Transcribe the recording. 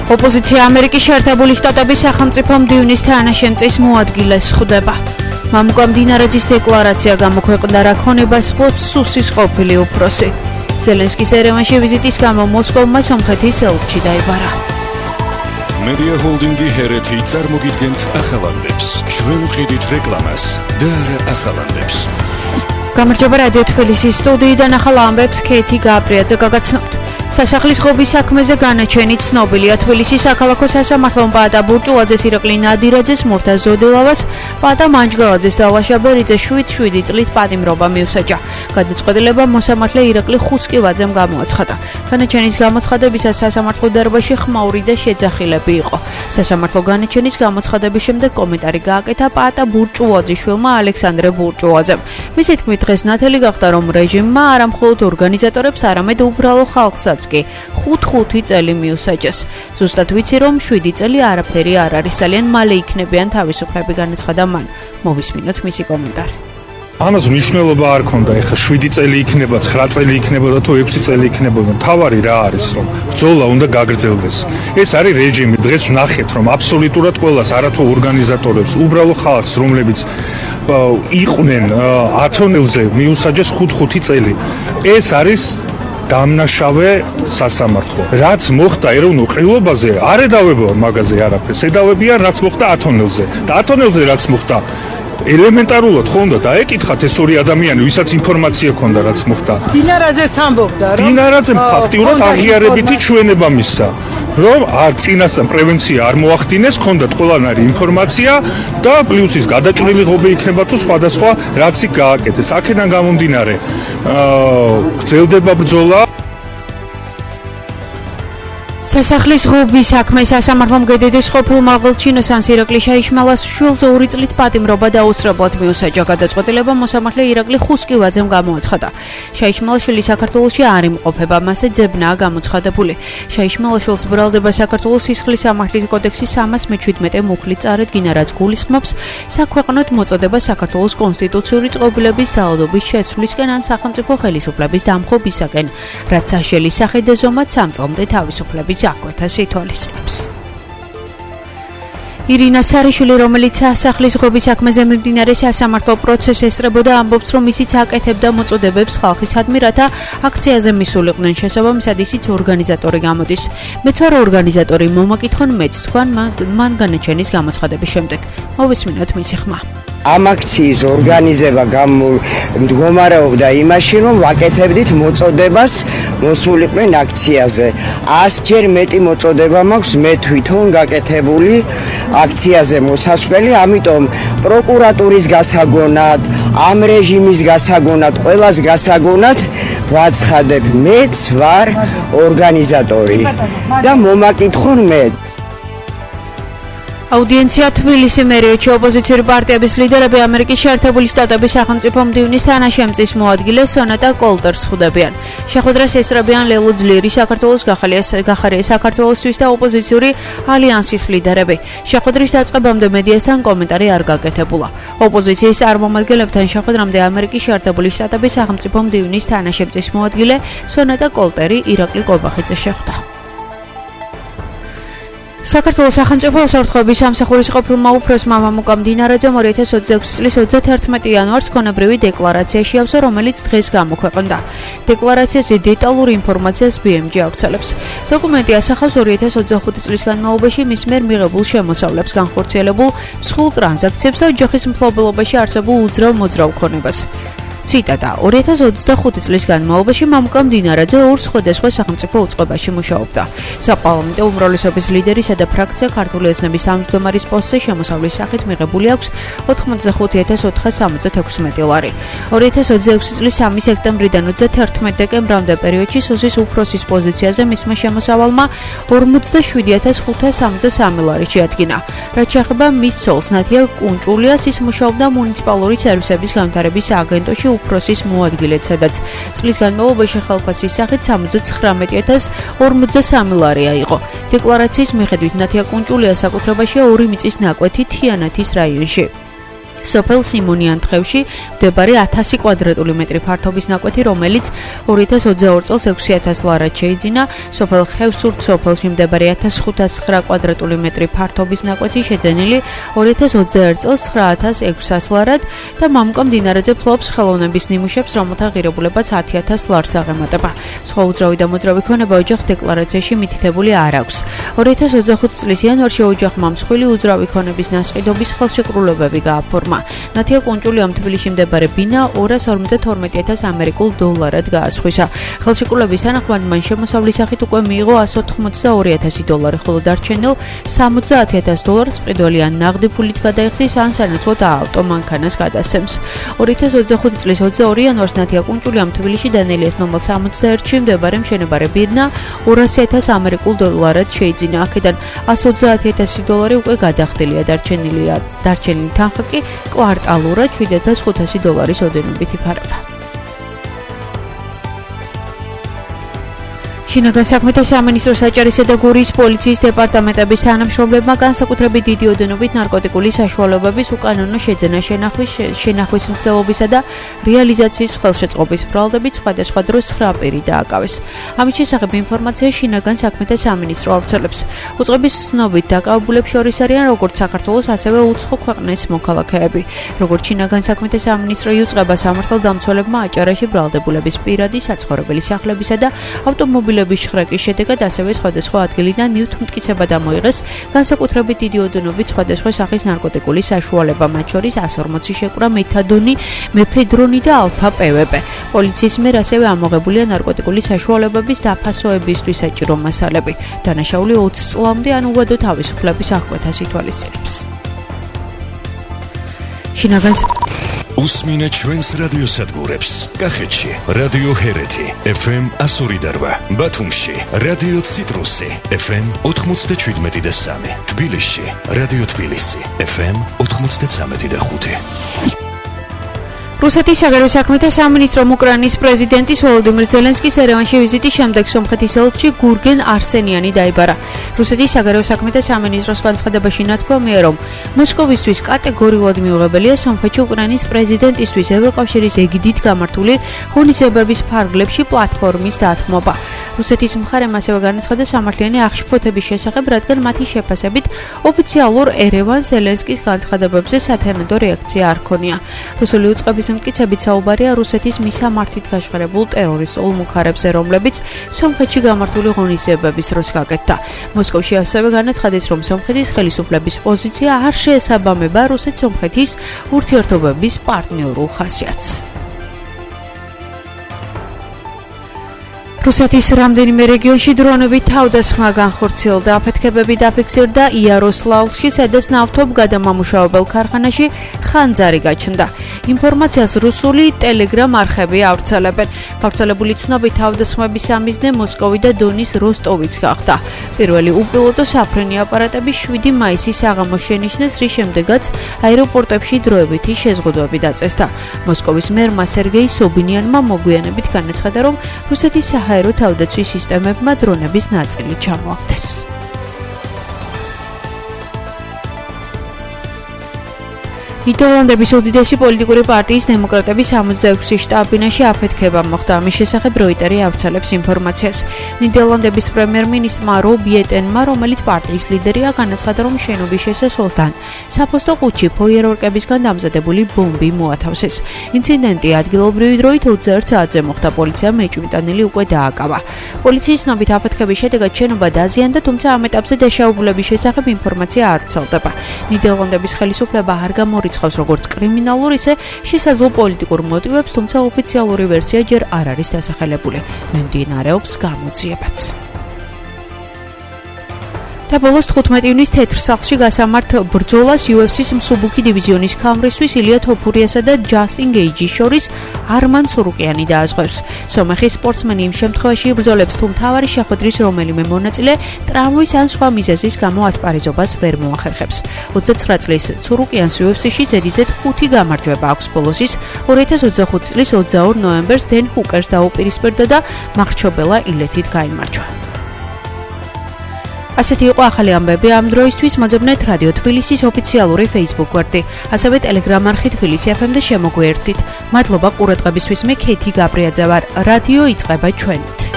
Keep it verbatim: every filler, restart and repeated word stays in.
ოპოზიცია ამერიკის შეერთებული შტატების სახელმწიფო მდივნის თანაშემწის მოადგილეს ხვდება. მამუკა მდინარეძის დეკლარაცია გამოქვეყნდა რა ქონებას ფლობს სუსის ყოფილი უფროსი. ზელენსკის ერევანში ვიზიტის გამო მოსკოვმა სომხეთის ელჩი დაიბარა. Media Holdingi ჰერეთი წარმოგიდგენთ ახალანდებს. ჩვენ ვყიდით რეკლამას და არა ახალანდებს. გამარჯობა რადიო თბილისის სტუდიიდან ახალ ამბებს ქეთი გაბრიაძე გაგაცნობთ. სასახლის ხობის საქმეზე განაჩენი ცნობილია. თბილისის საქალაქო სასამართლომ პაატა ბურჭულაძეს, ირაკლი ნადირაძეს, მურთა ზოდელავას, პაატა მანჯგალაძეს და ლაშა ბერიძეს შვიდ შვიდი წლით პატიმრობა მიუსაჯა. გადაწყვეტილება მოსამართლე ირაკლი ხუსკივაძემ გამოაცხადა. განაჩენის გამოცხადებისას სასამართლო დარბაზში ხმაური და შეძახილები იყო. სასამართლო განაჩენის გამოცხადების შემდეგ კომენტარი გააკეთა პაატა ბურჭულაძის შვილმა ალექსანდრე ბურჭულაძემ. მისი თქმით, დღეს ნათელი გახდა, რომ რეჟიმმა არა მხოლოდ ორგანიზატორებს, არამედ უბრალო ხალხსაც კი ხუთ-ხუთი წელი მიუსაჯეს. ზუსტად ვიცი, რომ შვიდი წელი არაფერი არ არის, ძალიან მალე იქნებიან თავისუფლები, განაცხადა მან. მოვისმინოთ მისი კომენტარი. ამას მნიშვნელობა არ ქონდა, ეხლა შვიდი წელი იქნება, ცხრა წელი იქნებოდა თუ ექვსი წელი იქნებოდა. თავარი რა არის, რომ ბრძოლა უნდა გაგრძელდეს. ეს არის რეჟიმი. დღეს ვნახეთ, რომ აბსოლუტურად ყველას, არათუ ორგანიზატორებს, უბრალო ხალხს, რომლებიც იყვნენ ათონელზე, მიუსაჯეს ხუთ-ხუთი წელი. ეს არის დამნაშავე სასამართლო. რაც მოხდა ეროვნულ ყრილობაზე, არ ედავება მაგაზე არაფერს. ედავებიან რაც მოხდა ათონელზე. და ათონელზე რაც მოხდა, ელემენტარულად ხონდა დაეკითხათ ეს ორი ადამიანი, ვისაც ინფორმაცია ჰქონდა რაც მოხდა. დინარაძეც ამბობდა, რომ დინარაძემ ფაქტიურად აღიარებითი ჩვენება მისცა, რომ არ წინასწარ პრევენცია არ მოახდინეს, ჰქონდათ ყველანაირი ინფორმაცია და პლუს ის გადაჭრილი ღობე იქნება თუ სხვადასხვა რაც იქ გააკეთეს. აქედან გამომდინარე, აა გრძელდება ბრძოლა. სასახლის ღობის საქმე სასამართლომ გედედეს ყოფილ მაღალჩინოსანს ირაკლი შაიშმალას შვილზე ორი წლით პატიმრობა დაუსწრებლად მიუსაჯა. გადაწყვეტილება მოსამართლე ირაკლი ხუსკივაძემ გამოაცხადა. შაიშმალაშვილი საქართველოში არ იმყოფება, მასზე ძებნაა გამოცხადებული. შაიშმალაშვილს ბრალდება საქართველოს სისხლის სამართლის კოდექსის სამას მეჩვიდმეტე მუხლით წარედგინა, რაც გულისხმობს საქვეყნოდ მოწოდება საქართველოს კონსტიტუციური წყობილების ძალადობის შეცვლისკენ ან სახელმწიფო ხელისუფლების დამხობისაკენ, რაც საშელი სახით ეზომად სამ წლამდე თავისუფლების აკვეთას ითვალისწინებს. ირინა სარიშვილი, რომელიც სასახლის ღობის საქმეზე მიმდინარე სასამართლო პროცესს ესწრებოდა, ამბობს, რომ ისიც აკეთებდა მოწოდებებს ხალხისადმი, რათა აქციაზე მისულიყვნენ. შესაბამისად, ისიც ორგანიზატორი გამოდის. მეც ვარ ორგანიზატორი, მომაკითხონ მეც, თქვან მან განაჩენის გამოცხადების შემდეგ. მოვისმინოთ მისი ხმა. ამ აქციის ორგანიზება მდგომარეობდა იმაში, რომ ვაკეთებდით მოწოდებას მოსულიყვნენ აქციაზე. ასჯერ მეტი მოწოდება მაქვს მე თვითონ გაკეთებული აქციაზე მოსასვლელი, ამიტომ პროკურატურის გასაგონად, ამ რეჟიმის გასაგონად, ყველას გასაგონად ვაცხადებ, მეც ვარ ორგანიზატორი და მომაკითხონ მე. აუდიენცია თბილისი მერიეთში ოპოზიციური პარტიების ლიდერები ამერიკის შეერთებული შტატების სახელმწიფო მდივნის თანაშემწის მოადგილე სონატა კოლტერს ხვდებიან. შეხვედრას ესწრებიან ლელო ძლიერი, საქართველოს გახარია საქართველოსთვის და ოპოზიციური ალიანსის ლიდერები. შეხვედრის დაწყებამდე მედიასთან კომენტარი არ გაკეთებულა. ოპოზიციის წარმომადგენლებთან შეხვედრამდე ამერიკის შეერთებული შტატების სახელმწიფო მდივნის თანაშემწის მოადგილე სონატა კოლტერი ირაკლი კობახიძე შეხვდა. საქართველოს სახელმწიფო უსაფრთხოების სამსახურის ყოფილმა უფროსმა მამუკა მდინარეძემ ორი ათას ოცდაექვსი წლის ოცდათერთმეტი იანვარს ქონებრივი დეკლარაცია შეავსო, რომელიც დღეს გამოქვეყნდა. დეკლარაციაზე დეტალური ინფორმაციას ბი ემ ჯი აქვცელებს. დოკუმენტი ასახავს ორი ათას ოცდახუთი წლის განმავლობაში მის მიერ მიღებულ შემოსავლებს, განხორციელებულ მსხვილ ტრანზაქციებს და ოჯახის მფლობელობაში არსებულ უძრავ მოძრავ ქონებას. ციტატა: ორი ათას ოცდახუთი წლის განმავლობაში მამუკა მდინარეძე ორ სხვადასხვა სახელმწიფო უწყებაში მუშაობდა. საპარლამენტო უმრავლესობის ლიდერისა და ფრაქცია ქართული ოცნების თავმჯდომარის პოსტზე შემოსავლის სახით მიღებული აქვს ოთხმოცდახუთი ათას ოთხას სამოცდათექვსმეტი ლარი. ორი ათას ოცდაექვსი წლის სამი სექტემბრიდან ოცდათერთმეტ დეკემბრამდე პერიოდში სუსის უფროსის პოზიციაზე მისმა შემოსავალმა ორმოცდაშვიდი ათას ხუთას სამოცდასამი ლარი შეადგინა. რაც შეეხება მის ცოლს ნათია კუნჭულიას, ის მუშაობდა მუნიციპალური სერვისების განვითარების აგენტოში უფროსის მოადგილედ, სადაც წლის განმავლობაში ხელფასის სახით სამოცდაცხრამეტი ათას ორმოცდასამი ლარი აიღო. დეკლარაციის მიხედვით ნათია კუნჭულია საკუთრებაშია ორი მიწის ნაკვეთი თიანეთის რაიონში. სოფელ სიმონიან-თხევში მდებარე ათასი კვადრატული მეტრი ფართობის ნაკვეთი, რომელიც ორი ათას ოცდაორ წელს ექვსი ათას ლარად შეიძინა, სოფელ ხევსურთ სოფელში მდებარე ათას ხუთას ცხრა კვადრატული მეტრი ფართობის ნაკვეთი შეძენილი ორი ათას ოცდაერთ წელს ცხრა ათას ექვსას ლარად და მამუკა მდინარეზე ფლობს ხელოვნების ნიმუშებს, რომელთა ღირებულებაც ათი ათას ლარს აღემატება. სხვა უძრავი და მოძრავი ქონება ოჯახს დეკლარაციაში მითითებული არ აქვს. ორი ათას ოცდახუთი წლის იანვარში ოჯახმა მსხვილი უძრავი ქონების ნასყიდობის ხელშეკრულებები გააფორმა. ნათია კუნჭულიამ თბილისში მდებარე ბინა ორას ორმოცდათორმეტი ათას ამერიკულ დოლარად გაასხვისა. ხელშეკრულების თანახმად მან შემოსავლის სახით უკვე მიიღო ასი ოცდაორი ათასი დოლარი, ხოლო დარჩენილ სამოცდაათი ათას დოლარს მყიდველი ან ნაღდი ფულით გადაიხდის, ან სანაცვლოდ ავტომანქანას გადასცემს. ორი ათას ოცდახუთი წლის ოცდაორი იანვარს ნათია კუნჭულიამ თბილისში დანიელიას ნომერ სამოცდაერთში მდებარე მშენებარე ბირნა ორასი ათას ამერიკულ დოლარად შეიძინა. აქედან ასი ოცდაათი ათასი დოლარი უკვე გადახდილია, დარჩენილია დარჩენილი თანხა კი კვარტალურად შვიდ ათას ხუთასი დოლარის ოდენობით იფარება. შინაგან საქმეთა სამინისტროს საჭარისა და გურიის პოლიციის დეპარტამენტების თანამშრომლებმა განსაკუთრებით დიდი ოდენობით ნარკოტიკული საშუალებების უკანონო შეძენა, შენახვის შენახვის მცდელობისა და რეალიზაციის ხელშეწყობის ბრალდებით სხვადასხვა დროს ცხრა პირი დააკავეს. ამის შესახებ ინფორმაცია შინაგან საქმეთა სამინისტრო ავრცელებს. უწყების ცნობით დაკავებულებს შორის არიან როგორც საქართველოს, ასევე უცხო ქვეყნის მოქალაქეები. როგორც შინაგან საქმეთა სამინისტრო იუწყება, სამართალდამცველებმა აჭარაში ბრალდებულების პირადი საცხოვრებელი სახლებისა და ავტომობილების შხრაკის შედეგად ასევე სხვადასხვა ადგილიდან ნივთმტკიცება დამოიღეს, განსაკუთრებით დიდი ოდენობით სხვადასხვა სახის ნარკოტიკული საშუალება, მათ შორის ას ორმოცი შეკვრა მეთადონი, მეფედრონი და ალფა-პევეპე. პოლიციის მიერ ასევე ამოღებულია ნარკოტიკული საშუალებების დაფასოებისთვის საჭირო მასალები. დანაშაული ოცი წლამდე ან უვადო თავისუფლების აღკვეთას ითვალისწინებს. შინაგან უსმინე ჩვენს რადიოსადგურებს. კახეთში რადიო ჰერეთი ეფ ემ εκατო ორი და რვა, ბათუმში რადიო ციტრუსი ეფ ემ ოთხმოცდაშვიდმეტი და სამი, თბილისში რადიო თბილისი ეფ ემ ოთხმოცდაცამეტი და ხუთი. რუსეთის საგარეო საქმეთა სამინისტრომ უკრაინის პრეზიდენტის ვოლოდიმირ ზელენსკის ერევანში ვიზიტის შემდეგ სომხეთის ელჩი გურგენ არსენიანი დაიბარა. რუსეთის საგარეო საქმეთა სამინისტროს განცხადებაში ნათქვამია, რომ მოსკოვისთვის კატეგორიულად მიუღებელია სომხეთში უკრაინის პრეზიდენტისთვის ევროკავშირის ეგიდით გამართული ღონისძიებების ფარგლებში პლატფორმის დათმობა. რუსეთის მხარემ ასევე განაცხადა სამართლიანი აღშფოთების შესახებ, რადგან მათი შეფასებით ოფიციალურ ერევანს ზელენსკის განცხადებებზე სათანადო რეაქცია არ ქონია. რუსული უწყების მტკიცებით საუბარია რუსეთის მისამართით გაშღერებულ ტერორისტულ მუხარებზე, რომლებიც სომხეთში გამართული ღონისძიებების დროს გაკეთდა. მოსკოვში ასევე განაცხადეს, რომ სომხეთის ხელისუფლების პოზიცია არ შეესაბამება რუსეთ-სომხეთის ურთიერთობების პარტნიორულ ხასიათს. რუსეთის რამდენიმე რეგიონში დრონებით თავდასხმა განხორციელდა, აფეთქებები დაფიქსირდა იაროსლავლში, სადაც ნავთობ გადამამუშავებელ ქარხანაში ხანძარი გაჩნდა. ინფორმაციას რუსული ტელეგრამ არხები ავრცელებენ. გავრცელებული ცნობით თავდასხმების სამიზნე მოსკოვი და დონის როსტოვიც გახდა. პირველი უპილოტო საფრენი აპარატები შვიდი მაისის საღამოს შენიშნეს, რის შემდეგაც აეროპორტებში დროებითი შეზღუდვები დაწესდა. მოსკოვის მერმა სერგეი სობინიანმა მოგვიანებით განაცხადა, რომ რუსეთის საჰაერო თავდაცვის სისტემებმა დრონების ნაწილი ჩამოაგდეს. ნიდერლანდების უდიდესი პოლიტიკური პარტიის დემოკრატების სამოცდაექვსი შტაბ-ბინაში აფეთქება მოხდა. ამის შესახებ როიტერი ავრცელებს ინფორმაციას. ნიდერლანდების პრემიერ-მინისტრმა რობ იეტენმა, რომელიც პარტიის ლიდერია, განაცხადა, რომ შენობის შესასვლელთან საფოსტო ყუთში ფოიერვერკებისგან დამზადებული ბომბი მოათავსეს. ინციდენტი ადგილობრივი დროით ოცდაერთ საათზე მოხდა. პოლიციამ მეჭვმიტანილი უკვე დააკავა. პოლიციის ცნობით აფეთქების შედეგად შენობა დაზიანდა, თუმცა ამ ეტაპზე დაშაობულების შესახებ ინფორმაცია არ ვრცელდება. ნიდერლანდების ხელისუფლება არ გამორიცხავს როგორც კრიმინალურ, ისე შესაძლო პოლიტიკურ მოტივებს, თუმცა ოფიციალური ვერსია ჯერ არ არის დასახელებული. მიმდინარეობს გამოძიებაც. და ბოლოს თხუთმეტი ივნის თეთრ სახლში გასამართ ბრძოლას იუ ეფ სის მსუბუქი დივიზიონის ქამრისთვის ილია თოფურიასა და ჯასტინ გეიჯის შორის არმან სურუკიანი დააზღვევს. სომეხის სპორტსმენი იმ შემთხვევაში იბრძოლებს, თუ მთავარი შეხვედრის რომელიმე მონაწილე ტრავმის ან სხვა მიზეზის გამო ასპარეზობას ვერ მოახერხებს. ოცდაცხრა წლის სურუკიანს იუ ეფ სიში ზედიზედ ხუთი გამარჯვება აქვს. ბოლოს ორი ათას ოცდახუთი წლის ოცდაორ ნოემბერს დენ ჰუკერს დაუპირისპირდა და მახრჩობელა ილეთით გაიმარჯვა. ასეთი იყო ახალი ამბები ამ დროისთვის. მოძებნეთ რადიო თბილისის ოფიციალური Facebook გვერდი, ასევე Telegram არხი თბილისი ეფ ემ და შემოგვიერთდით. მადლობა ყურადღებისთვის. მე ქეითი გაბრიაძე ვარ. რადიო იწყება ჩვენით.